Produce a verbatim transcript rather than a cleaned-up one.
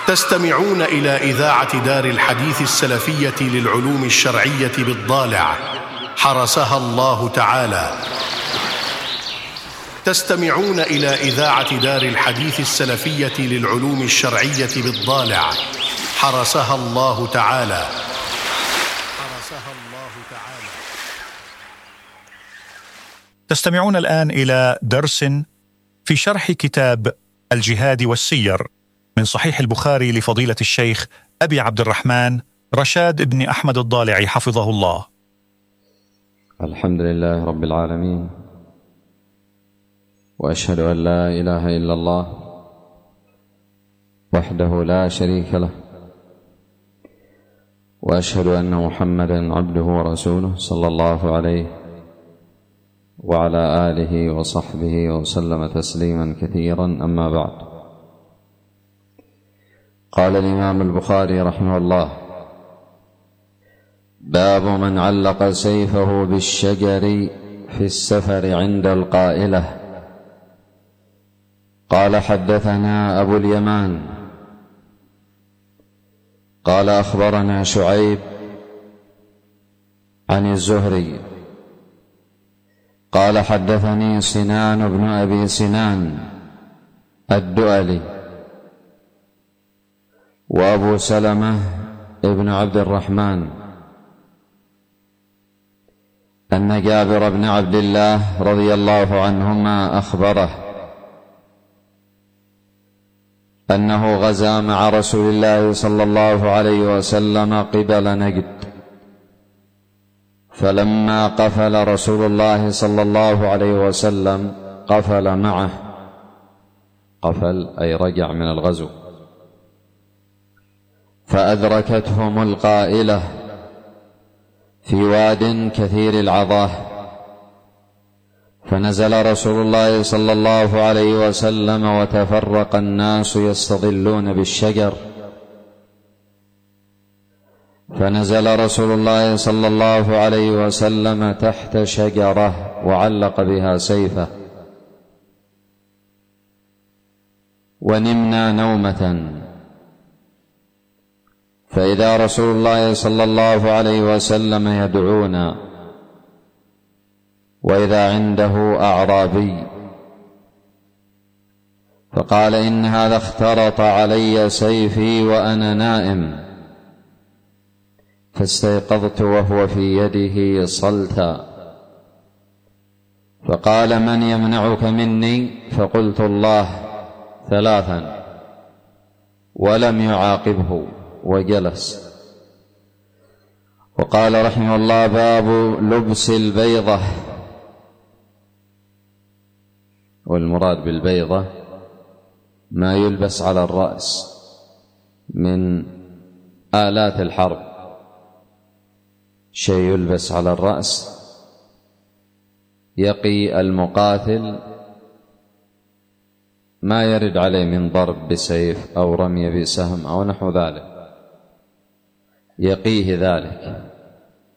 تستمعون إلى إذاعة دار الحديث السلفية للعلوم الشرعية بالضالع حرسها الله تعالى. تستمعون إلى إذاعة دار الحديث السلفية للعلوم الشرعية بالضالع حرسها الله تعالى. حرسها الله تعالى. تستمعون الآن إلى درس في شرح كتاب الجهاد والسير من صحيح البخاري لفضيلة الشيخ أبي عبد الرحمن رشاد بن أحمد الضالعي حفظه الله. الحمد لله رب العالمين، وأشهد أن لا إله إلا الله وحده لا شريك له، وأشهد أن محمدًا عبده ورسوله صلى الله عليه وعلى آله وصحبه وسلم تسليمًا كثيرًا. أما بعد، قال الإمام البخاري رحمه الله: باب من علق سيفه بالشجر في السفر عند القائلة. قال: حدثنا أبو اليمان قال: أخبرنا شعيب عن الزهري قال: حدثني سنان بن أبي سنان الدؤلي وأبو سلمة ابن عبد الرحمن أن جابر بن عبد الله رضي الله عنهما أخبره أنه غزا مع رسول الله صلى الله عليه وسلم قبل نجد، فلما قفل رسول الله صلى الله عليه وسلم قفل معه. قفل أي رجع من الغزو. فأدركتهم القائلة في واد كثير العضاه، فنزل رسول الله صلى الله عليه وسلم وتفرق الناس يستظلون بالشجر، فنزل رسول الله صلى الله عليه وسلم تحت شجرة وعلق بها سيفه، ونمنا نومة، فإذا رسول الله صلى الله عليه وسلم يدعونا، وإذا عنده أعرابي، فقال: إن هذا اخترط علي سيفي وأنا نائم، فاستيقظت وهو في يده صلتا، فقال: من يمنعك مني؟ فقلت: الله، ثلاثا، ولم يعاقبه وجلس. وقال رحمه الله: باب لبس البيضة. والمراد بالبيضة ما يلبس على الرأس من آلات الحرب، شيء يلبس على الرأس يقي المقاتل ما يرد عليه من ضرب بسيف أو رمي بسهم أو نحو ذلك، يقيه ذلك.